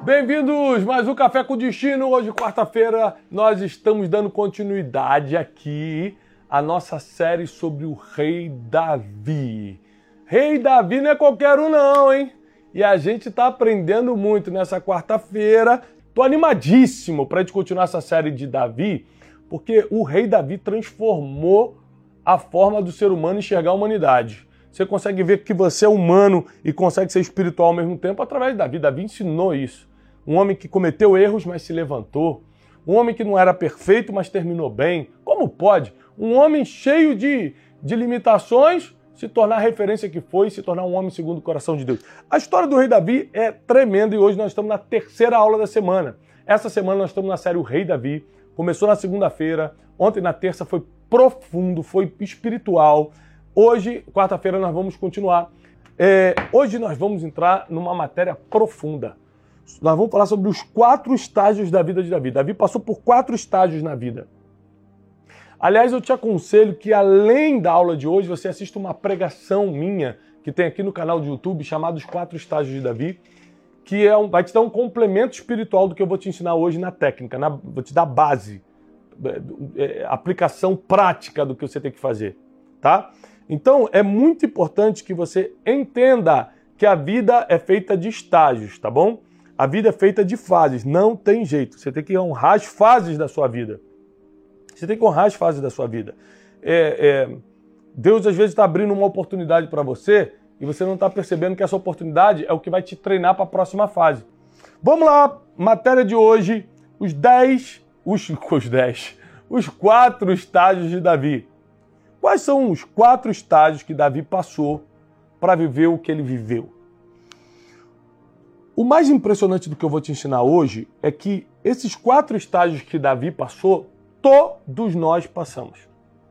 Bem-vindos mais um Café com Destino. Hoje, quarta-feira, nós estamos dando continuidade aqui à nossa série sobre o Rei Davi. Rei Davi não é qualquer um não, hein? E a gente está aprendendo muito nessa quarta-feira. Estou animadíssimo para a gente continuar essa série de Davi, porque o Rei Davi transformou a forma do ser humano enxergar a humanidade. Você consegue ver que você é humano e consegue ser espiritual ao mesmo tempo através de Davi. Davi ensinou isso. Um homem que cometeu erros, mas se levantou. Um homem que não era perfeito, mas terminou bem. Como pode? Um homem cheio de limitações se tornar a referência que foi, se tornar um homem segundo o coração de Deus. A história do Rei Davi é tremenda e hoje nós estamos na terceira aula da semana. Essa semana nós estamos na série O Rei Davi. Começou na segunda-feira, ontem na terça foi profundo, foi espiritual. Hoje, quarta-feira, nós vamos continuar. Hoje nós vamos entrar numa matéria profunda. Nós vamos falar sobre os 4 estágios da vida de Davi. Davi passou por 4 estágios na vida. Aliás, eu te aconselho que além da aula de hoje, você assista uma pregação minha, que tem aqui no canal do YouTube, chamada Os 4 Estágios de Davi, que vai te dar um complemento espiritual do que eu vou te ensinar hoje na técnica, vou te dar base, aplicação prática do que você tem que fazer, tá? Então, é muito importante que você entenda que a vida é feita de estágios, tá bom? A vida é feita de fases, não tem jeito. Você tem que honrar as fases da sua vida. Você tem que honrar as fases da sua vida. Deus, às vezes, está abrindo uma oportunidade para você e você não está percebendo que essa oportunidade é o que vai te treinar para a próxima fase. Vamos lá, matéria de hoje, os 4 estágios de Davi. Quais são os 4 estágios que Davi passou para viver o que ele viveu? O mais impressionante do que eu vou te ensinar hoje é que esses 4 estágios que Davi passou, todos nós passamos.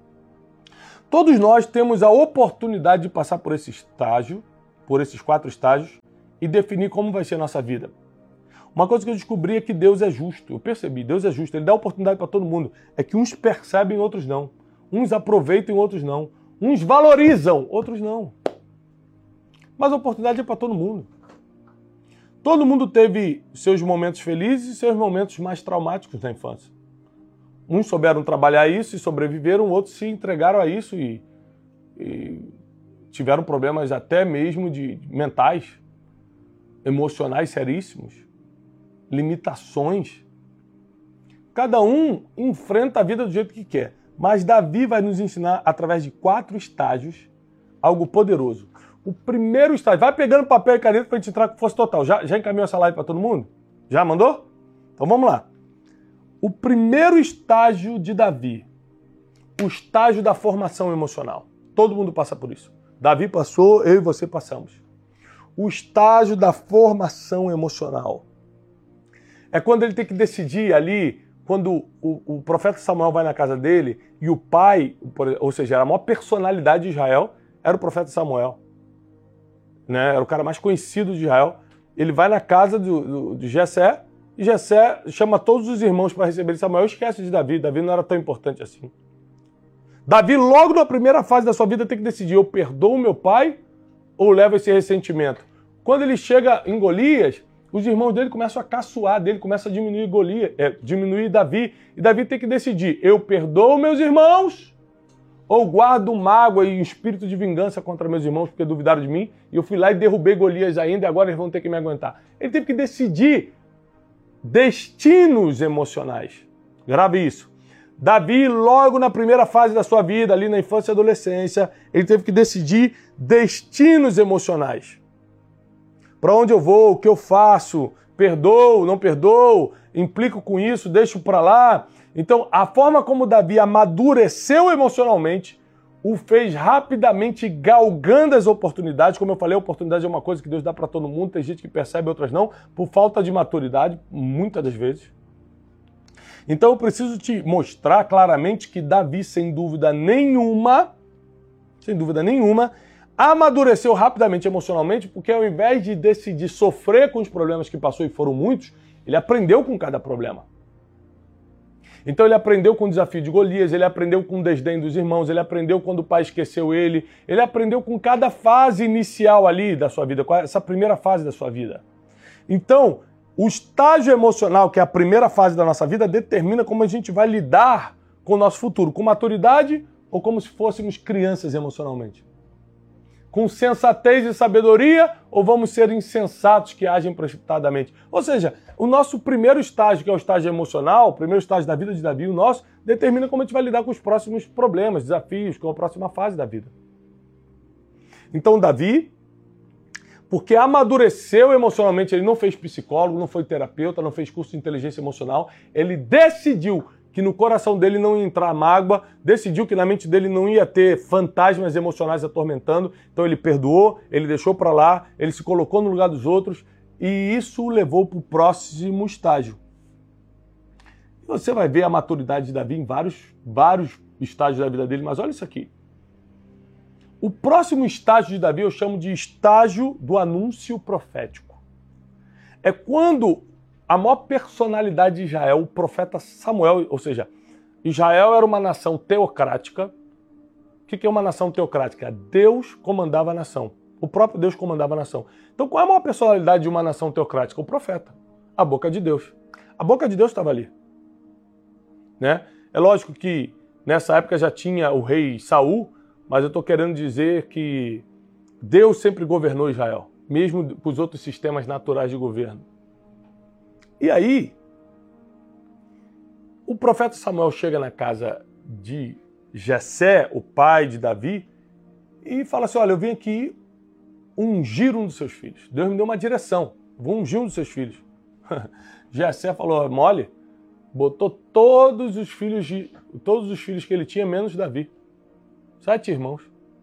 Todos nós temos a oportunidade de passar por esse estágio, por esses 4 estágios, e definir como vai ser a nossa vida. Uma coisa que eu descobri é que Deus é justo. Eu percebi, Deus é justo. Ele dá oportunidade para todo mundo. É que uns percebem, outros não. Uns aproveitam, outros não. Uns valorizam, outros não. Mas a oportunidade é para todo mundo. Todo mundo teve seus momentos felizes e seus momentos mais traumáticos na infância. Uns souberam trabalhar isso e sobreviveram, outros se entregaram a isso e tiveram problemas até mesmo de mentais, emocionais seríssimos, limitações. Cada um enfrenta a vida do jeito que quer. Mas Davi vai nos ensinar, através de 4 estágios, algo poderoso. O primeiro estágio, vai pegando papel e caneta para a gente entrar com força total. Já encaminhou essa live para todo mundo? Já mandou? Então vamos lá. O primeiro estágio de Davi, o estágio da formação emocional. Todo mundo passa por isso. Davi passou, eu e você passamos. O estágio da formação emocional. É quando ele tem que decidir ali, quando o profeta Samuel vai na casa dele e o pai, ou seja, a maior personalidade de Israel, era o profeta Samuel. Né? Era o cara mais conhecido de Israel. Ele vai na casa de Jessé e Jessé chama todos os irmãos para receber Samuel e esquece de Davi. Davi não era tão importante assim. Davi, logo na primeira fase da sua vida, tem que decidir: eu perdoo meu pai ou levo esse ressentimento? Quando ele chega em Golias, os irmãos dele começam a caçoar dele, começam a diminuir Davi. E Davi tem que decidir: eu perdoo meus irmãos ou guardo mágoa e espírito de vingança contra meus irmãos porque duvidaram de mim e eu fui lá e derrubei Golias ainda e agora eles vão ter que me aguentar. Ele teve que decidir destinos emocionais. Grave isso. Davi, logo na primeira fase da sua vida, ali na infância e adolescência, ele teve que decidir destinos emocionais. Para onde eu vou, o que eu faço, perdoo, não perdoo, implico com isso, deixo para lá. Então, a forma como Davi amadureceu emocionalmente o fez rapidamente galgando as oportunidades. Como eu falei, a oportunidade é uma coisa que Deus dá para todo mundo, tem gente que percebe, outras não, por falta de maturidade, muitas das vezes. Então, eu preciso te mostrar claramente que Davi, sem dúvida nenhuma, amadureceu rapidamente emocionalmente, porque ao invés de decidir sofrer com os problemas que passou, e foram muitos, ele aprendeu com cada problema. Então ele aprendeu com o desafio de Golias, ele aprendeu com o desdém dos irmãos, ele aprendeu quando o pai esqueceu ele aprendeu com cada fase inicial ali da sua vida, essa primeira fase da sua vida. Então, O estágio emocional, que é a primeira fase da nossa vida, determina como a gente vai lidar com o nosso futuro, com maturidade ou como se fôssemos crianças emocionalmente. Com sensatez e sabedoria ou vamos ser insensatos que agem precipitadamente. Ou seja, o nosso primeiro estágio, que é o estágio emocional, o primeiro estágio da vida de Davi, o nosso, determina como a gente vai lidar com os próximos problemas, desafios, com a próxima fase da vida. Então Davi, porque amadureceu emocionalmente, ele não fez psicólogo, não foi terapeuta, não fez curso de inteligência emocional, ele decidiu que no coração dele não ia entrar mágoa, decidiu que na mente dele não ia ter fantasmas emocionais atormentando, então ele perdoou, ele deixou para lá, ele se colocou no lugar dos outros e isso o levou para o próximo estágio. Você vai ver a maturidade de Davi em vários estágios da vida dele, mas olha isso aqui. O próximo estágio de Davi eu chamo de estágio do anúncio profético. É quando a maior personalidade de Israel, o profeta Samuel, ou seja, Israel era uma nação teocrática. O que é uma nação teocrática? Deus comandava a nação. O próprio Deus comandava a nação. Então qual é a maior personalidade de uma nação teocrática? O profeta. A boca de Deus. A boca de Deus estava ali. Né? É lógico que nessa época já tinha o rei Saul, mas eu estou querendo dizer que Deus sempre governou Israel, mesmo com os outros sistemas naturais de governo. E aí, o profeta Samuel chega na casa de Jessé, o pai de Davi, e fala assim, olha, eu vim aqui ungir um dos seus filhos. Deus me deu uma direção, vou ungir um dos seus filhos. Jessé falou, mole, botou todos os filhos que ele tinha, menos Davi. 7 irmãos.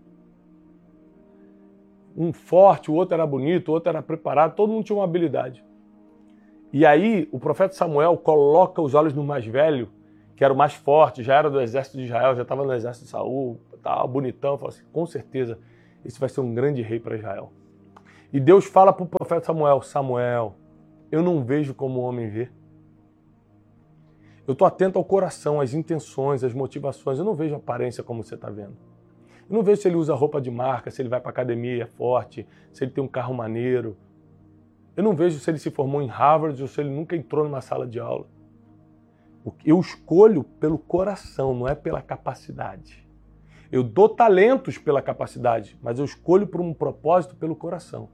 Um forte, o outro era bonito, o outro era preparado, todo mundo tinha uma habilidade. E aí o profeta Samuel coloca os olhos no mais velho, que era o mais forte, já era do exército de Israel, já estava no exército de Saul, estava bonitão, fala assim, com certeza esse vai ser um grande rei para Israel. E Deus fala para o profeta Samuel, Samuel, eu não vejo como o homem vê. Eu estou atento ao coração, às intenções, às motivações, eu não vejo a aparência como você está vendo. Eu não vejo se ele usa roupa de marca, se ele vai para academia, é forte, se ele tem um carro maneiro. Eu não vejo se ele se formou em Harvard ou se ele nunca entrou numa sala de aula. Eu escolho pelo coração, não é pela capacidade. Eu dou talentos pela capacidade, mas eu escolho por um propósito pelo coração.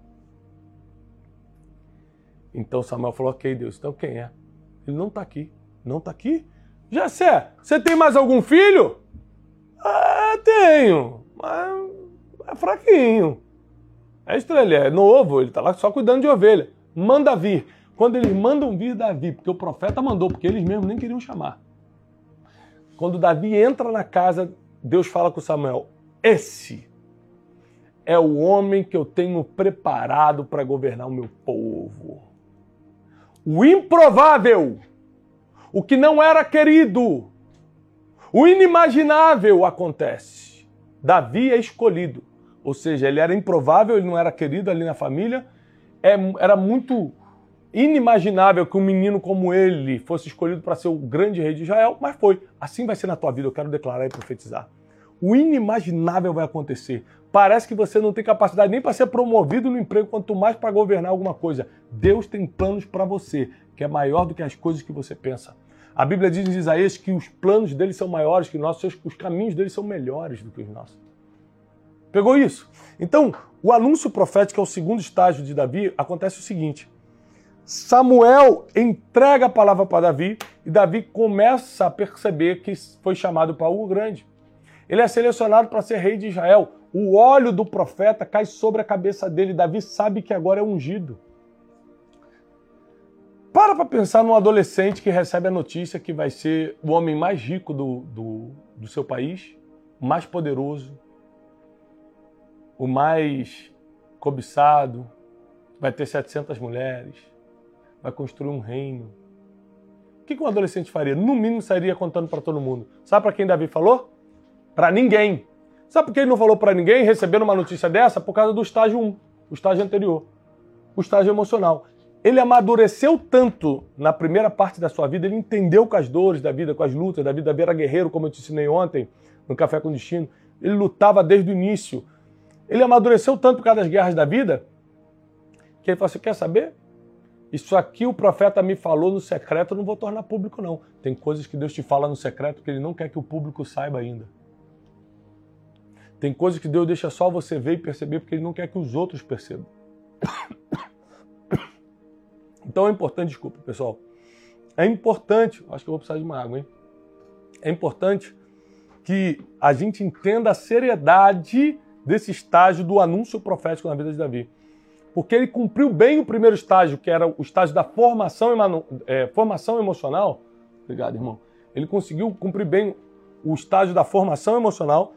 Então Samuel falou, ok, Deus, então quem é? Ele não está aqui. Não está aqui? Jessé, você tem mais algum filho? Ah, tenho, mas é fraquinho. É estranho, ele é novo, ele está lá só cuidando de ovelha. Manda vir. Quando eles mandam vir Davi, porque o profeta mandou, porque eles mesmos nem queriam chamar. Quando Davi entra na casa, Deus fala com Samuel, esse é o homem que eu tenho preparado para governar o meu povo. O improvável, o que não era querido, o inimaginável acontece. Davi é escolhido. Ou seja, ele era improvável, ele não era querido ali na família. Era muito inimaginável que um menino como ele fosse escolhido para ser o grande rei de Israel, mas foi. Assim vai ser na tua vida, eu quero declarar e profetizar. O inimaginável vai acontecer. Parece que você não tem capacidade nem para ser promovido no emprego, quanto mais para governar alguma coisa. Deus tem planos para você, que é maior do que as coisas que você pensa. A Bíblia diz em Isaías que os planos dele são maiores que os nossos, os caminhos dele são melhores do que os nossos. Pegou isso? Então, o anúncio profético é o segundo estágio de Davi. Acontece o seguinte. Samuel entrega a palavra para Davi e Davi começa a perceber que foi chamado para algo grande. Ele é selecionado para ser rei de Israel. O óleo do profeta cai sobre a cabeça dele. Davi sabe que agora é ungido. Para pensar num adolescente que recebe a notícia que vai ser o homem mais rico do seu país, o mais poderoso, o mais cobiçado, vai ter 700 mulheres, vai construir um reino. O que um adolescente faria? No mínimo sairia contando para todo mundo. Sabe para quem Davi falou? Para ninguém. Sabe por que ele não falou para ninguém recebendo uma notícia dessa? Por causa do estágio 1, o estágio anterior, o estágio emocional. Ele amadureceu tanto na primeira parte da sua vida, ele entendeu com as dores da vida, com as lutas da vida. Davi era guerreiro, como eu te ensinei ontem, no Café com Destino. Ele lutava desde o início. Ele amadureceu tanto por causa das guerras da vida, que ele falou assim, quer saber? isso aqui o profeta me falou no secreto, eu não vou tornar público não. Tem coisas que Deus te fala no secreto que ele não quer que o público saiba ainda. Tem coisas que Deus deixa só você ver e perceber porque ele não quer que os outros percebam. Então é importante, desculpa pessoal, é importante, acho que eu vou precisar de uma água, hein? É importante que a gente entenda a seriedade desse estágio do anúncio profético na vida de Davi. Porque ele cumpriu bem o primeiro estágio, que era o estágio da formação emocional. Obrigado, irmão. Ele conseguiu cumprir bem o estágio da formação emocional.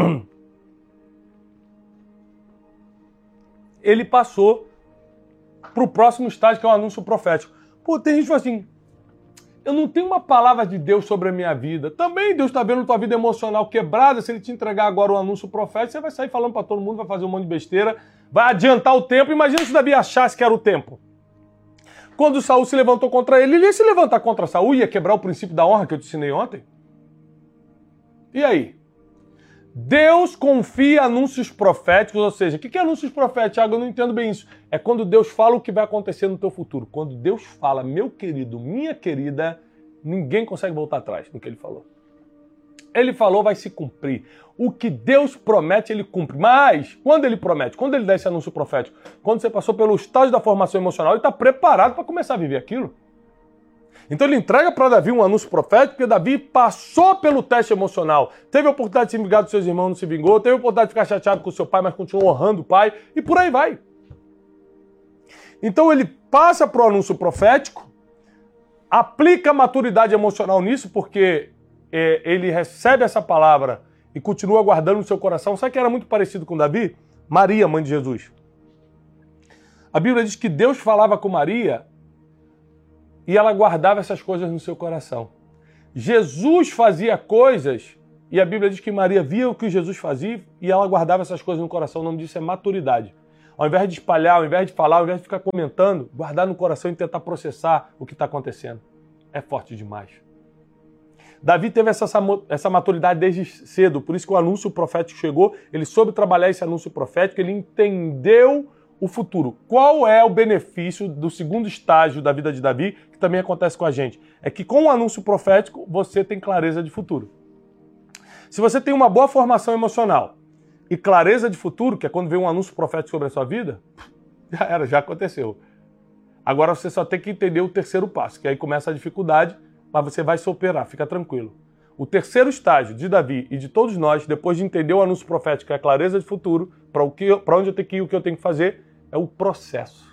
Ele passou para o próximo estágio, que é o anúncio profético. Pô, tem gente que fala assim, eu não tenho uma palavra de Deus sobre a minha vida. Também Deus está vendo a tua vida emocional quebrada. Se ele te entregar agora o anúncio profético, você vai sair falando para todo mundo, vai fazer um monte de besteira, vai adiantar o tempo. Imagina se Davi achasse que era o tempo. Quando Saul se levantou contra ele, ele ia se levantar contra Saul, ia quebrar o princípio da honra que eu te ensinei ontem. E aí? Deus confia anúncios proféticos, ou seja, o que é anúncios proféticos? Thiago, eu não entendo bem isso. É quando Deus fala o que vai acontecer no teu futuro. Quando Deus fala, meu querido, minha querida, ninguém consegue voltar atrás no que ele falou. Ele falou, vai se cumprir. O que Deus promete, ele cumpre. Mas, quando ele promete, quando ele dá esse anúncio profético, quando você passou pelo estágio da formação emocional, ele está preparado para começar a viver aquilo. Então ele entrega para Davi um anúncio profético, porque Davi passou pelo teste emocional. Teve a oportunidade de se vingar dos seus irmãos, não se vingou. Teve a oportunidade de ficar chateado com o seu pai, mas continuou honrando o pai. E por aí vai. Então ele passa para o anúncio profético, aplica a maturidade emocional nisso, porque ele recebe essa palavra e continua guardando no seu coração. Sabe que era muito parecido com Davi? Maria, mãe de Jesus. A Bíblia diz que Deus falava com Maria e ela guardava essas coisas no seu coração. Jesus fazia coisas e a Bíblia diz que Maria via o que Jesus fazia e ela guardava essas coisas no coração. O nome disso é maturidade. Ao invés de espalhar, ao invés de falar, ao invés de ficar comentando, guardar no coração e tentar processar o que está acontecendo. É forte demais. Davi teve essa maturidade desde cedo, por isso que o anúncio profético chegou, ele soube trabalhar esse anúncio profético, ele entendeu o futuro. Qual é o benefício do segundo estágio da vida de Davi, que também acontece com a gente? É que com o anúncio profético, você tem clareza de futuro. Se você tem uma boa formação emocional e clareza de futuro, que é quando vem um anúncio profético sobre a sua vida, já era, já aconteceu. Agora você só tem que entender o terceiro passo, que aí começa a dificuldade, mas você vai se operar, fica tranquilo. O terceiro estágio de Davi e de todos nós, depois de entender o anúncio profético, que é a clareza de futuro, para onde eu tenho que ir, o que eu tenho que fazer, é o processo.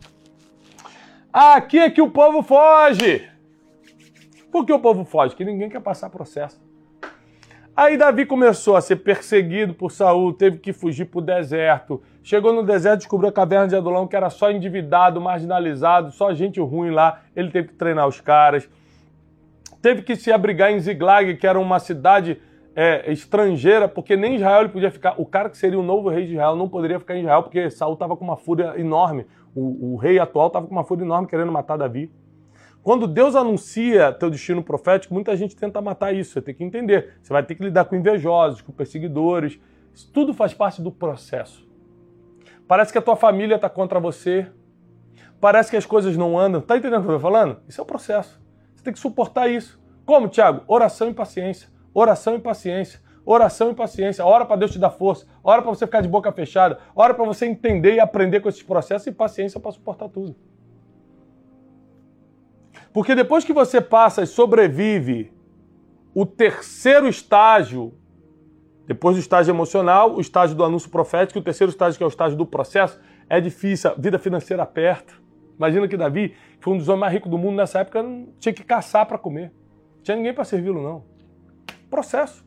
Aqui é que o povo foge. Por que o povo foge? Porque ninguém quer passar processo. Aí Davi começou a ser perseguido por Saul, teve que fugir para o deserto. Chegou no deserto, descobriu a caverna de Adulão, que era só endividado, marginalizado, só gente ruim lá. Ele teve que treinar os caras. Teve que se abrigar em Ziglag, que era uma cidade estrangeira, porque nem Israel ele podia ficar. O cara que seria o novo rei de Israel não poderia ficar em Israel, porque Saul estava com uma fúria enorme. O rei atual estava com uma fúria enorme querendo matar Davi. Quando Deus anuncia teu destino profético, muita gente tenta matar isso. Você tem que entender. Você vai ter que lidar com invejosos, com perseguidores. Isso tudo faz parte do processo. Parece que a tua família está contra você. Parece que as coisas não andam. Tá entendendo o que eu estou falando? Isso é o processo. Você tem que suportar isso. Como, Thiago? Oração e paciência. Oração e paciência. Oração e paciência. Ora para Deus te dar força. Ora para você ficar de boca fechada. Ora para você entender e aprender com esses processos. E paciência para suportar tudo. Porque depois que você passa e sobrevive o terceiro estágio, depois do estágio emocional, o estágio do anúncio profético, o terceiro estágio, que é o estágio do processo, é difícil, a vida financeira aperta. Imagina que Davi, que foi um dos homens mais ricos do mundo nessa época, não tinha que caçar para comer. Não tinha ninguém para servi-lo, não. Processo.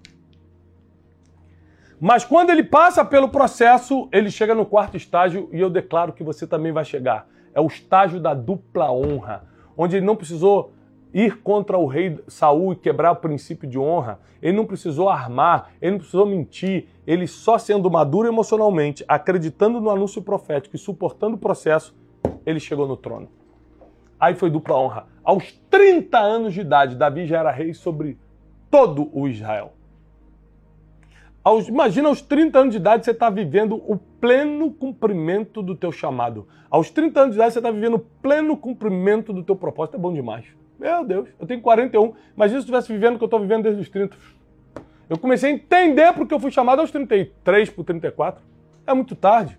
Mas quando ele passa pelo processo, ele chega no quarto estágio e eu declaro que você também vai chegar. É o estágio da dupla honra, onde ele não precisou ir contra o rei Saul e quebrar o princípio de honra. Ele não precisou armar, ele não precisou mentir. Ele só sendo maduro emocionalmente, acreditando no anúncio profético e suportando o processo, ele chegou no trono. Aí foi dupla honra. Aos 30 anos de idade, Davi já era rei sobre todo o Israel. Imagina aos 30 anos de idade você está vivendo o pleno cumprimento do teu chamado. Aos 30 anos de idade você está vivendo o pleno cumprimento do teu propósito. É bom demais. Meu Deus, eu tenho 41. Imagina se eu estivesse vivendo o que eu estou vivendo desde os 30. Eu comecei a entender porque eu fui chamado aos 33 para 34. É muito tarde.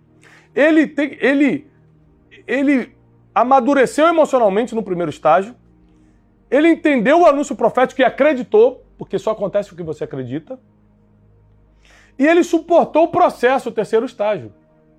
Ele amadureceu emocionalmente no primeiro estágio. Ele entendeu o anúncio profético e acreditou, porque só acontece o que você acredita. E ele suportou o processo, o terceiro estágio.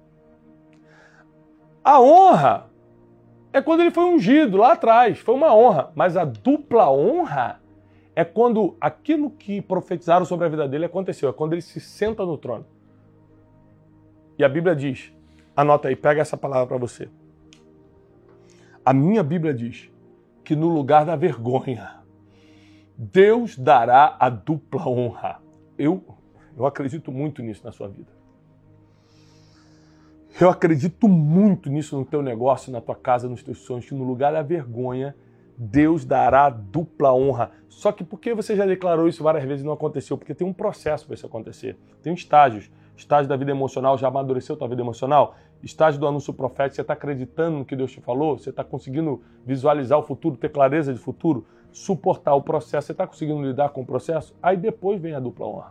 A honra é quando ele foi ungido lá atrás, foi uma honra. Mas a dupla honra é quando aquilo que profetizaram sobre a vida dele aconteceu, é quando ele se senta no trono. E a Bíblia diz, anota aí, pega essa palavra para você. A minha Bíblia diz que no lugar da vergonha, Deus dará a dupla honra. Eu acredito muito nisso na sua vida. Eu acredito muito nisso no teu negócio, na tua casa, nos teus sonhos, que no lugar da vergonha, Deus dará dupla honra. Só que por que você já declarou isso várias vezes e não aconteceu? Porque tem um processo para isso acontecer. Tem estágios. Estágio da vida emocional, já amadureceu tua vida emocional? Estágio do anúncio profético, você está acreditando no que Deus te falou? Você está conseguindo visualizar o futuro, ter clareza de futuro? Suportar o processo, você está conseguindo lidar com o processo? Aí depois vem a dupla honra.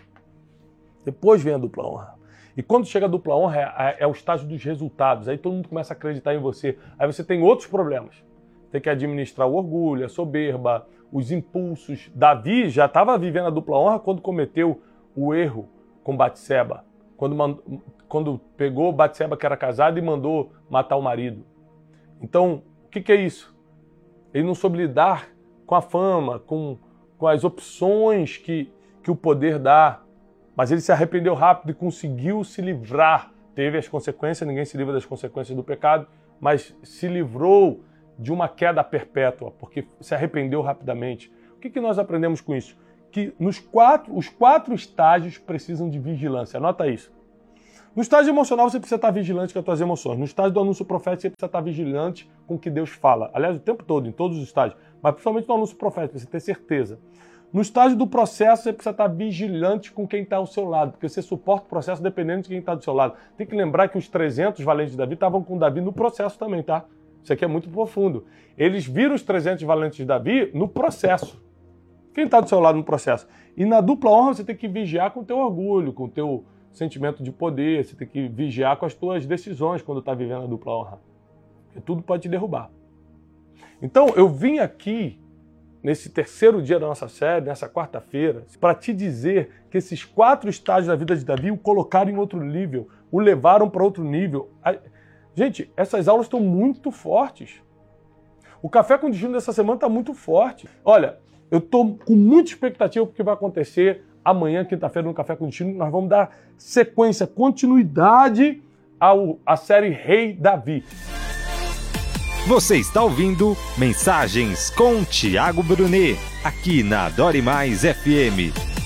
Depois vem a dupla honra. E quando chega a dupla honra, é o estágio dos resultados. Aí todo mundo começa a acreditar em você. Aí você tem outros problemas. Tem que administrar o orgulho, a soberba, os impulsos. Davi já estava vivendo a dupla honra quando cometeu o erro com Batseba. Quando pegou Batseba, que era casada, e mandou matar o marido. Então, o que é isso? Ele não soube lidar com a fama, com as opções que o poder dá. Mas ele se arrependeu rápido e conseguiu se livrar. Teve as consequências, ninguém se livra das consequências do pecado, mas se livrou de uma queda perpétua, porque se arrependeu rapidamente. O que nós aprendemos com isso? Que os quatro estágios precisam de vigilância. Anota isso. No estágio emocional, você precisa estar vigilante com as suas emoções. No estágio do anúncio profético, você precisa estar vigilante com o que Deus fala. Aliás, o tempo todo, em todos os estágios. Mas principalmente no anúncio profético, você ter certeza. No estágio do processo, você precisa estar vigilante com quem está ao seu lado, porque você suporta o processo dependendo de quem está do seu lado. Tem que lembrar que os 300 valentes de Davi estavam com Davi no processo também, tá? Isso aqui é muito profundo. Eles viram os 300 valentes de Davi no processo. Quem está do seu lado no processo? E na dupla honra você tem que vigiar com o teu orgulho, com o teu sentimento de poder, você tem que vigiar com as tuas decisões quando está vivendo a dupla honra. Porque tudo pode te derrubar. Então, eu vim aqui nesse terceiro dia da nossa série, nessa quarta-feira, para te dizer que esses 4 estágios da vida de Davi o colocaram em outro nível, o levaram para outro nível. Gente, essas aulas estão muito fortes. O Café com Destino dessa semana está muito forte. Olha, eu estou com muita expectativa porque vai acontecer amanhã, quinta-feira, no Café com Destino. Nós vamos dar sequência, continuidade à série Rei Davi. Você está ouvindo Mensagens com Thiago Brunet, aqui na Adore Mais FM.